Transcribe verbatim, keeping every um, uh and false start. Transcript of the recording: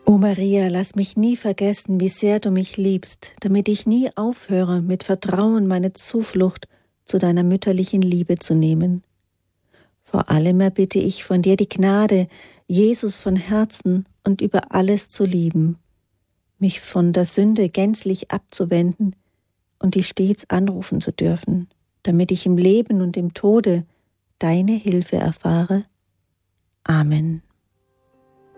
O Maria, lass mich nie vergessen, wie sehr du mich liebst, damit ich nie aufhöre, mit Vertrauen meine Zuflucht zu deiner mütterlichen Liebe zu nehmen. Vor allem erbitte ich von dir die Gnade, Jesus von Herzen und über alles zu lieben, mich von der Sünde gänzlich abzuwenden und dich stets anrufen zu dürfen, damit ich im Leben und im Tode deine Hilfe erfahre. Amen.